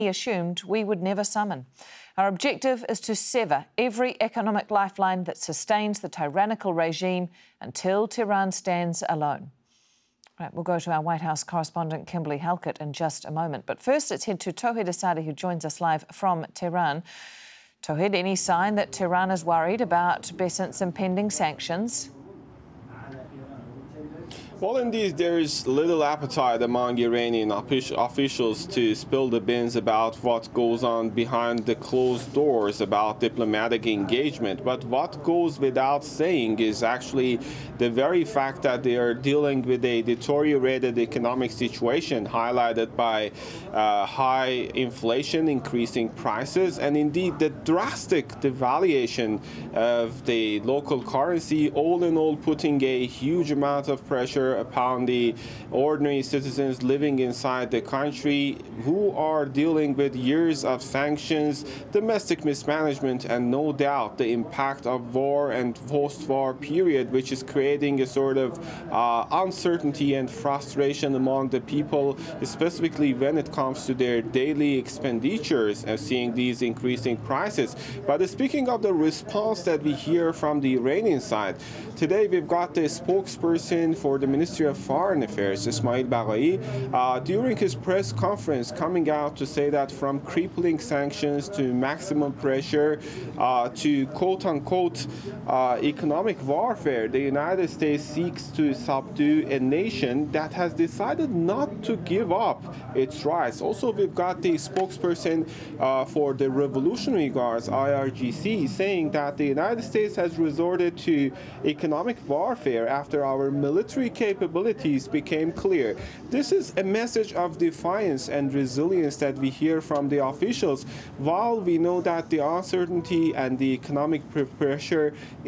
assumed we would never summon. Our objective is to sever every economic lifeline that sustains the tyrannical regime until Tehran stands alone. Right, we'll go to our White House correspondent Kimberly Halkett in just a moment. But first, let's head to Tauhid Asadi, who joins us live from Tehran. Tauhid, any sign that Tehran is worried about Besant's impending sanctions? Well, indeed, there is little appetite among Iranian officials to spill the beans about what goes on behind the closed doors about diplomatic engagement. But what goes without saying is actually the very fact that they are dealing with a deteriorated economic situation highlighted by high inflation, increasing prices, and indeed the drastic devaluation of the local currency, all in all putting a huge amount of pressure upon the ordinary citizens living inside the country who are dealing with years of sanctions, domestic mismanagement, and no doubt the impact of war and post-war period, which is creating a sort of uncertainty and frustration among the people, specifically when it comes to their daily expenditures and seeing these increasing prices. But speaking of the response that we hear from the Iranian side, today we've got the spokesperson for the Ministry of Foreign Affairs, Ismail Baghai, during his press conference coming out to say that from crippling sanctions to maximum pressure to quote-unquote economic warfare, the United States seeks to subdue a nation that has decided not to give up its rights. Also, we've got the spokesperson for the Revolutionary Guards, IRGC, saying that the United States has resorted to economic warfare after our military capabilities became clear. This is a message of defiance and resilience that we hear from the officials, while we know that the uncertainty and the economic pressure